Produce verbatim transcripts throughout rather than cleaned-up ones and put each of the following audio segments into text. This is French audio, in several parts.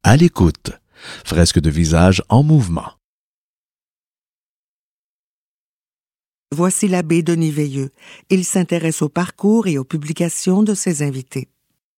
à l'écoute. Fresque de visage en mouvement. Voici l'abbé Denis Veilleux. Il s'intéresse au parcours et aux publications de ses invités.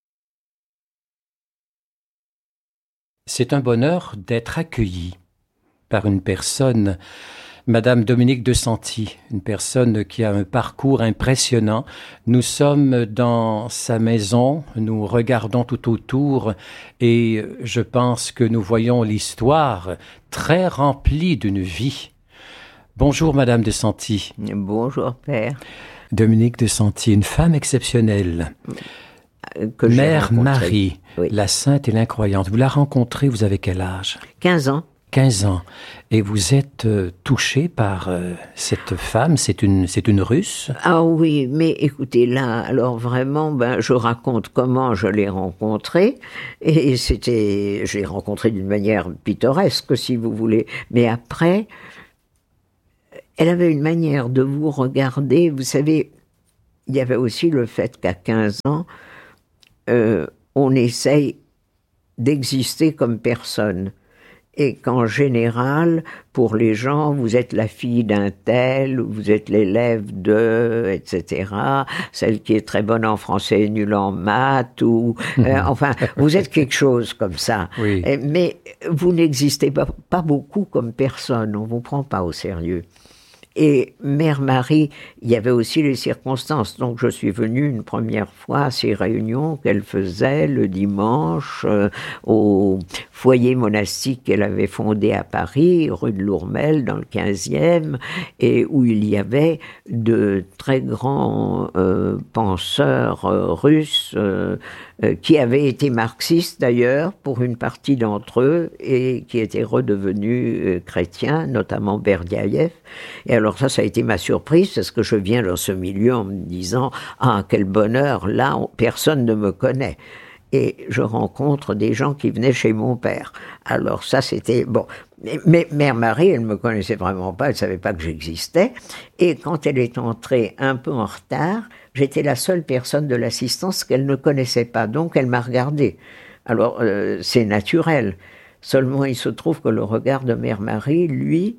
C'est un bonheur d'être accueilli par une personne, Madame Dominique de Santi, une personne qui a un parcours impressionnant. Nous sommes dans sa maison, nous regardons tout autour et je pense que nous voyons l'histoire très remplie d'une vie. Bonjour Madame de Santi. Bonjour Père. Dominique de Santi, une femme exceptionnelle. Que Mère Marie, oui. La sainte et l'incroyante. Vous la rencontrez, vous avez quel âge? quinze ans. quinze ans. Et vous êtes euh, touché par euh, cette femme, c'est une, c'est une Russe? Ah oui, mais écoutez, là, alors vraiment, ben, je raconte comment je l'ai rencontrée, et c'était, je l'ai rencontrée d'une manière pittoresque, si vous voulez, mais après, elle avait une manière de vous regarder, vous savez, il y avait aussi le fait qu'à quinze ans, euh, on essaye d'exister comme personne. Et qu'en général, pour les gens, vous êtes la fille d'un tel, ou vous êtes l'élève de, et cetera, celle qui est très bonne en français et nulle en maths, ou euh, enfin, vous êtes quelque chose comme ça. Oui. Et, mais vous n'existez pas, pas beaucoup comme personne, on ne vous prend pas au sérieux. Et Mère Marie, il y avait aussi les circonstances. Donc je suis venue une première fois à ces réunions qu'elle faisait le dimanche euh, au foyer monastique qu'elle avait fondé à Paris, rue de Lourmel, dans le quinzième, et où il y avait de très grands euh, penseurs euh, russes euh, euh, qui avaient été marxistes d'ailleurs pour une partie d'entre eux et qui étaient redevenus euh, chrétiens, notamment Berdiaïev. Et alors ça, ça a été ma surprise, parce que je viens dans ce milieu en me disant « Ah, quel bonheur, là, on, personne ne me connaît ». Et je rencontre des gens qui venaient chez mon père. Alors ça, c'était... bon. Mais Mère Marie, elle ne me connaissait vraiment pas, elle ne savait pas que j'existais. Et quand elle est entrée un peu en retard, j'étais la seule personne de l'assistance qu'elle ne connaissait pas. Donc elle m'a regardée. Alors euh, c'est naturel. Seulement, il se trouve que le regard de Mère Marie, lui...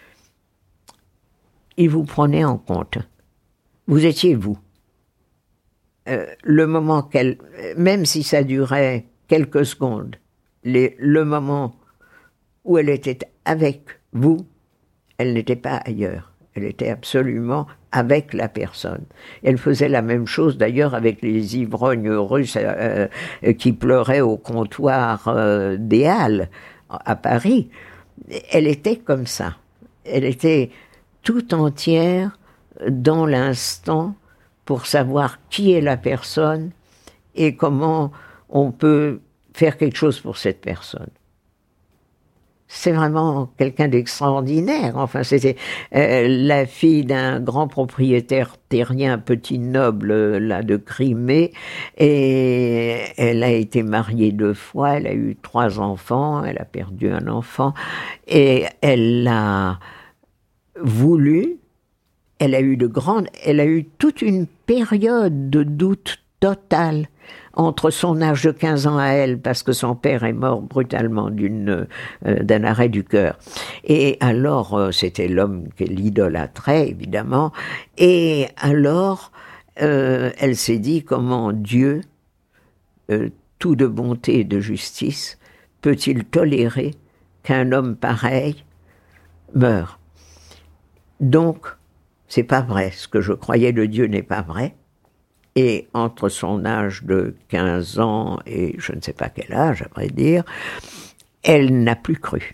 il vous prenait en compte. Vous étiez vous. Euh, le moment qu'elle... Même si ça durait quelques secondes, les, le moment où elle était avec vous, elle n'était pas ailleurs. Elle était absolument avec la personne. Elle faisait la même chose d'ailleurs avec les ivrognes russes euh, euh, qui pleuraient au comptoir euh, des Halles à Paris. Elle était comme ça. Elle était... tout entière dans l'instant pour savoir qui est la personne et comment on peut faire quelque chose pour cette personne. C'est vraiment quelqu'un d'extraordinaire. Enfin, c'était euh, la fille d'un grand propriétaire terrien, petit noble, là, de Crimée, et elle a été mariée deux fois, elle a eu trois enfants, elle a perdu un enfant, et elle a voulu, elle a eu de grandes, elle a eu toute une période de doute total entre son âge de quinze ans à elle, parce que son père est mort brutalement d'une, euh, d'un arrêt du cœur. Et alors, euh, c'était l'homme qu'elle idolâtrait, évidemment, et alors, euh, elle s'est dit comment Dieu, euh, tout de bonté et de justice, peut-il tolérer qu'un homme pareil meure? Donc, c'est pas vrai. Ce que je croyais de Dieu n'est pas vrai. Et entre son âge de quinze ans et je ne sais pas quel âge, à vrai dire, elle n'a plus cru.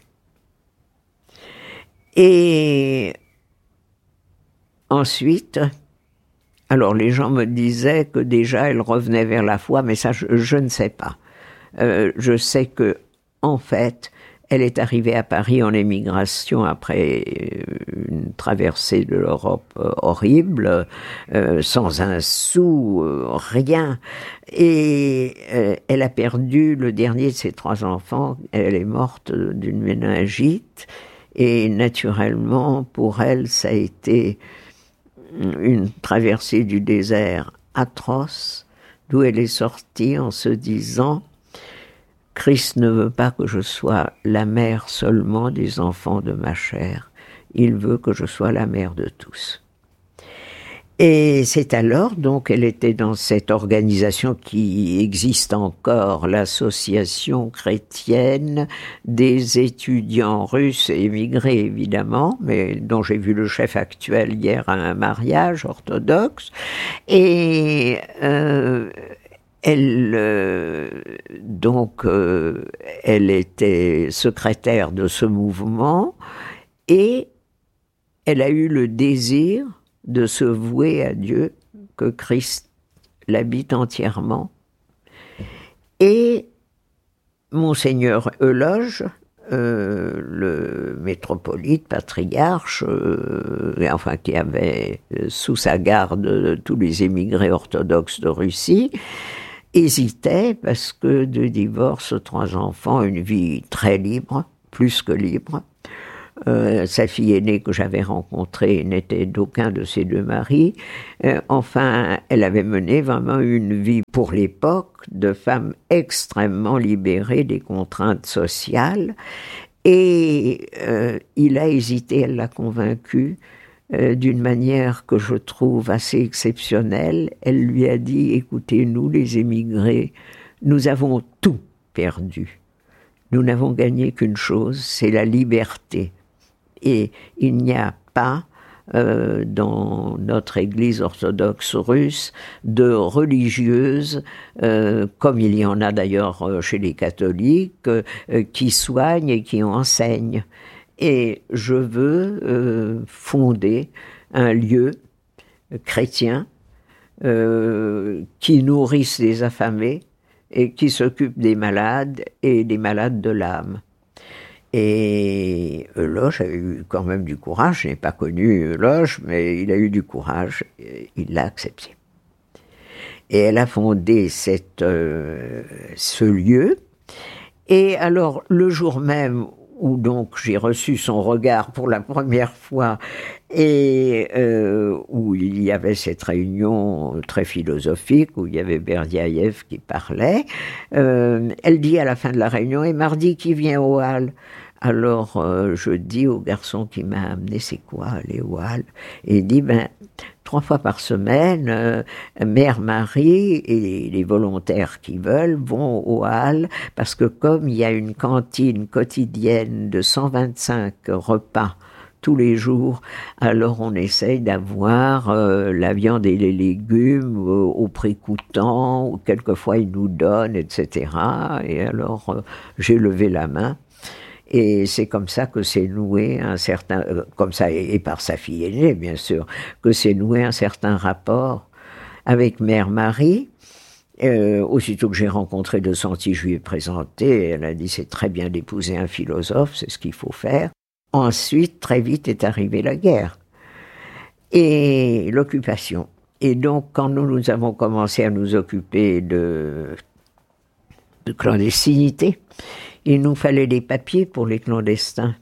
Et ensuite, alors les gens me disaient que déjà elle revenait vers la foi, mais ça, je, je ne sais pas. Euh, je sais que, en fait, elle est arrivée à Paris en émigration après une traversée de l'Europe horrible, euh, sans un sou, euh, rien. Et euh, elle a perdu le dernier de ses trois enfants. Elle est morte d'une méningite. Et naturellement, pour elle, ça a été une traversée du désert atroce, d'où elle est sortie en se disant Christ ne veut pas que je sois la mère seulement des enfants de ma chair. Il veut que je sois la mère de tous. Et c'est alors, donc, elle était dans cette organisation qui existe encore, l'Association chrétienne des étudiants russes émigrés, évidemment, mais dont j'ai vu le chef actuel hier à un mariage orthodoxe. Et euh, elle, euh, donc, euh, elle était secrétaire de ce mouvement et elle a eu le désir de se vouer à Dieu, que Christ l'habite entièrement. Et Monseigneur Euloge, euh, le métropolite, patriarche, euh, enfin qui avait sous sa garde tous les émigrés orthodoxes de Russie, hésitait parce que deux divorces, trois enfants, une vie très libre, plus que libre. Euh, sa fille aînée que j'avais rencontrée n'était d'aucun de ses deux maris. Euh, enfin, elle avait mené vraiment une vie, pour l'époque, de femme extrêmement libérée des contraintes sociales. Et euh, il a hésité, elle l'a convaincue euh, d'une manière que je trouve assez exceptionnelle. Elle lui a dit, écoutez, nous les émigrés, nous avons tout perdu. Nous n'avons gagné qu'une chose, c'est la liberté. Et il n'y a pas, euh, dans notre Église orthodoxe russe, de religieuses, euh, comme il y en a d'ailleurs chez les catholiques, euh, qui soignent et qui enseignent. Et je veux euh, fonder un lieu chrétien euh, qui nourrisse les affamés et qui s'occupe des malades et des malades de l'âme. Et Euloge a eu quand même du courage. Je n'ai pas connu Euloge, mais il a eu du courage. Il l'a accepté. Et elle a fondé cette, euh, ce lieu. Et alors, le jour même où donc j'ai reçu son regard pour la première fois et euh, où il y avait cette réunion très philosophique, où il y avait Berdiaïev qui parlait, euh, elle dit à la fin de la réunion, « Et mardi, qui vient au hall ?» Alors, euh, je dis au garçon qui m'a amené, c'est quoi aller au hall ? Et il dit, ben, trois fois par semaine, euh, Mère Marie et les volontaires qui veulent vont au hall, parce que comme il y a une cantine quotidienne de cent vingt-cinq repas tous les jours, alors on essaye d'avoir euh, la viande et les légumes euh, au prix coûtant, ou quelquefois ils nous donnent, et cetera. Et alors, euh, j'ai levé la main. Et c'est comme ça que s'est noué un certain, euh, comme ça, et, et par sa fille aînée, bien sûr, que s'est noué un certain rapport avec Mère Marie. Euh, aussitôt que j'ai rencontré De Santi, je lui ai présenté, elle a dit c'est très bien d'épouser un philosophe, c'est ce qu'il faut faire. Ensuite, très vite est arrivée la guerre et l'occupation. Et donc, quand nous, nous avons commencé à nous occuper de, de clandestinité, il nous fallait des papiers pour les clandestins.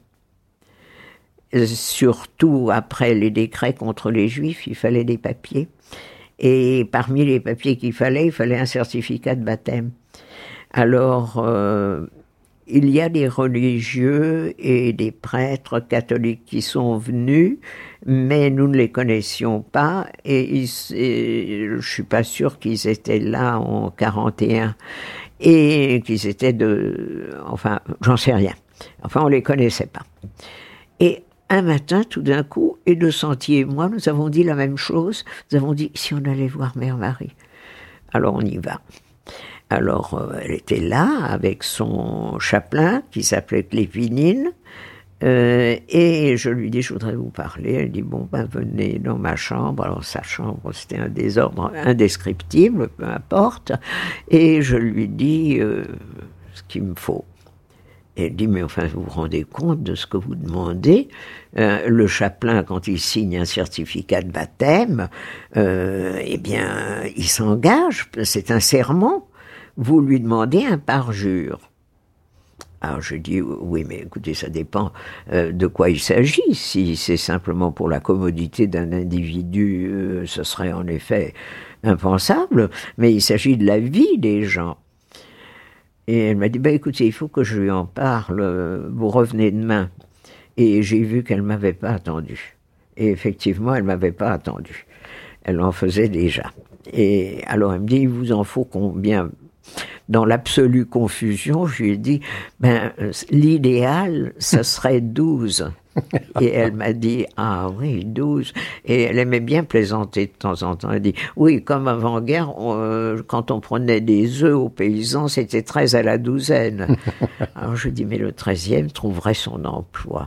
Surtout après les décrets contre les Juifs, il fallait des papiers. Et parmi les papiers qu'il fallait, il fallait un certificat de baptême. Alors, euh, il y a des religieux et des prêtres catholiques qui sont venus, mais nous ne les connaissions pas, et, ils, et je ne suis pas sûre qu'ils étaient là en quarante et un. Et qu'ils étaient de... Enfin, j'en sais rien. Enfin, on ne les connaissait pas. Et un matin, tout d'un coup, et De Santi et moi, nous avons dit la même chose. Nous avons dit, si on allait voir Mère Marie. Alors, on y va. Alors, euh, elle était là, avec son chapelain, qui s'appelait Clévinine. Euh, et je lui dis, je voudrais vous parler. Elle dit, bon, ben venez dans ma chambre. Alors sa chambre, c'était un désordre indescriptible, peu importe. Et je lui dis euh, ce qu'il me faut. Et elle dit, mais enfin, vous vous rendez compte de ce que vous demandez ? euh, Le chapelain, quand il signe un certificat de baptême, euh, eh bien, il s'engage, c'est un serment. Vous lui demandez un parjure. Alors je dis, oui, mais écoutez, ça dépend euh, de quoi il s'agit. Si c'est simplement pour la commodité d'un individu, euh, ce serait en effet impensable, mais il s'agit de la vie des gens. Et elle m'a dit, bah, écoutez, il faut que je lui en parle, vous revenez demain. Et j'ai vu qu'elle ne m'avait pas attendu. Et effectivement, elle ne m'avait pas attendu. Elle en faisait déjà. Et alors elle me dit, il vous en faut combien? Dans l'absolue confusion, je lui ai dit, ben, l'idéal, ce serait douze. Et elle m'a dit, ah oui, douze. Et elle aimait bien plaisanter de temps en temps. Elle dit, oui, comme avant-guerre, on, quand on prenait des œufs aux paysans, c'était treize à la douzaine. Alors je dis, mais le treizième trouverait son emploi.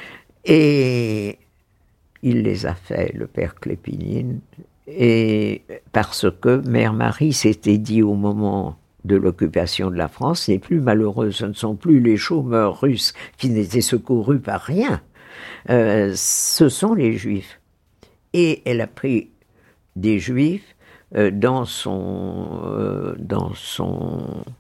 Et il les a fait, le père Klépinine, et parce que Mère Marie s'était dit au moment de l'occupation de la France, n'est plus malheureux, ce ne sont plus les chômeurs russes qui n'étaient secourus par rien, euh, ce sont les Juifs. Et elle a pris des Juifs euh, dans son... Euh, dans son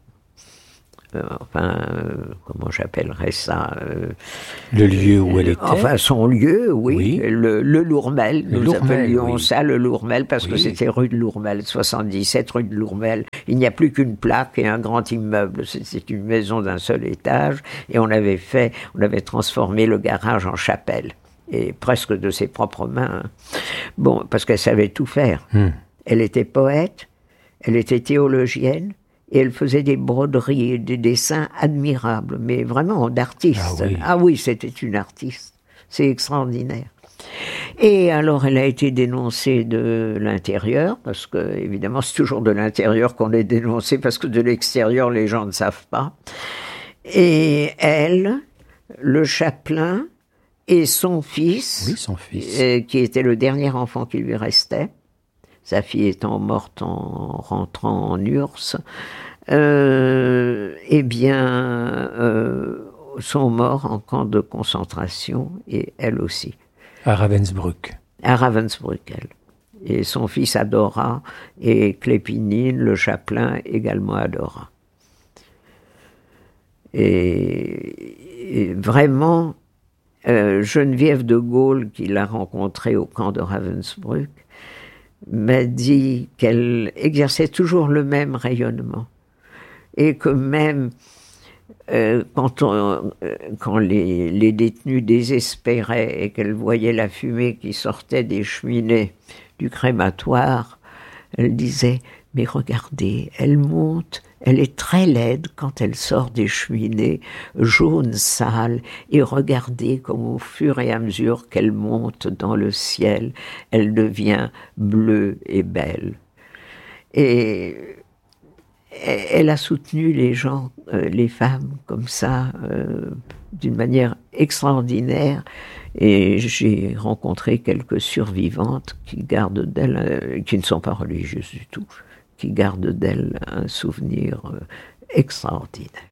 Euh, enfin, euh, comment j'appellerais ça euh, Le lieu où elle était. Enfin, son lieu, oui, oui. Le, le Lourmel, le nous Lourmel, appelions oui. ça le Lourmel, parce oui. que c'était rue de Lourmel, soixante-dix-sept rue de Lourmel. Il n'y a plus qu'une plaque et un grand immeuble, c'est une maison d'un seul étage, et on avait fait, on avait transformé le garage en chapelle, et presque de ses propres mains. Bon, parce qu'elle savait tout faire. Hmm. Elle était poète, elle était théologienne, et elle faisait des broderies et des dessins admirables, mais vraiment d'artiste. Ah oui, ah oui, c'était une artiste. C'est extraordinaire. Et alors, elle a été dénoncée de l'intérieur, parce que, évidemment, c'est toujours de l'intérieur qu'on est dénoncé, parce que de l'extérieur, les gens ne savent pas. Et elle, le chapelain, et son fils, oui, son fils. Euh, qui était le dernier enfant qui lui restait, sa fille étant morte en rentrant en U R S S, euh, eh bien, euh, sont morts en camp de concentration, et elle aussi. À Ravensbrück. À Ravensbrück, elle. Et son fils adora, et Klépinine, le chapelain, également adora. Et, et vraiment, euh, Geneviève de Gaulle, qui l'a rencontrée au camp de Ravensbrück, m'a dit qu'elle exerçait toujours le même rayonnement et que même euh, quand, on, euh, quand les, les détenus désespéraient et qu'elle voyait la fumée qui sortait des cheminées du crématoire, elle disait « mais regardez, elle monte, elle est très laide quand elle sort des cheminées, jaune sale, et regardez comme au fur et à mesure qu'elle monte dans le ciel, elle devient bleue et belle. » Et elle a soutenu les gens, euh, les femmes comme ça, euh, d'une manière extraordinaire. Et j'ai rencontré quelques survivantes qui gardent d'elle, euh, qui ne sont pas religieuses du tout, qui gardent d'elle un souvenir euh, extraordinaire.